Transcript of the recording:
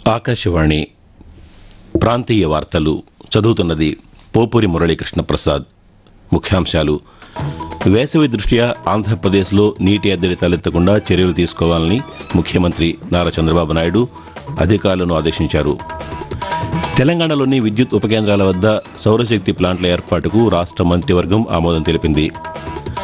ఆకాశవాణి ప్రాంతీయ వార్తలు చదువుతున్నది పోపూరి మురళీకృష్ణ ప్రసాద్. ముఖ్యాంశాలు: వేసవి దృష్ట్యా ఆంధ్రప్రదేశ్లో నీటి ఎద్దడి తలెత్తకుండా చర్యలు తీసుకోవాలని ముఖ్యమంత్రి నారా చంద్రబాబు నాయుడు అధికారులను ఆదేశించారు. తెలంగాణలోని విద్యుత్ ఉపకేంద్రాల వద్ద సౌరశక్తి ప్లాంట్ల ఏర్పాటుకు రాష్ట్ర మంత్రివర్గం ఆమోదం తెలిపింది.